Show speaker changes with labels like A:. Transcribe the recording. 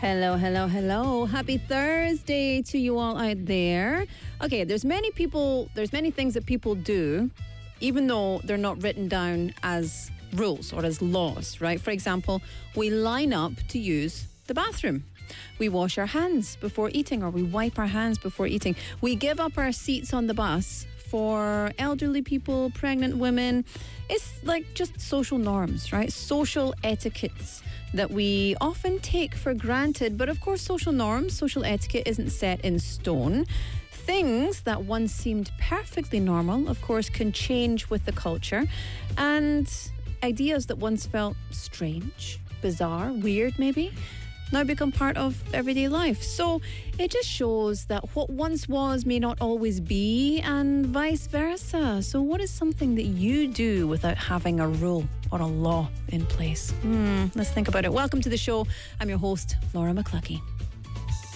A: Hello, hello, hello. Happy Thursday to you all out there. Okay, there's many things that people do, even though they're not written down as rules or as laws, right? For example, we line up to use the bathroom. We wash our hands before eating, or we wipe our hands before eating. We give up our seats on the bus for elderly people, pregnant women. It's like just social norms, right? Social etiquettes that we often take for granted. But of course, social norms, social etiquette isn't set in stone. Things that once seemed perfectly normal, of course, can change with the culture. And ideas that once felt strange, bizarre, weird maybe, now become part of everyday life. So it just shows that what once was may not always be, and vice versa. So what is something that you do without having a rule or a law in place? Let's think about it. Welcome to the show. I'm your host, Laura McCluckie.